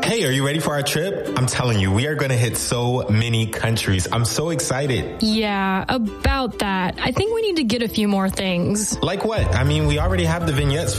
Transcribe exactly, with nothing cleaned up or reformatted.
Hey, are you ready for our trip? I'm telling you, we are going to hit so many countries. I'm so excited. Yeah, about that. I think we need to get a few more things. Like what? I mean, we already have the vignettes for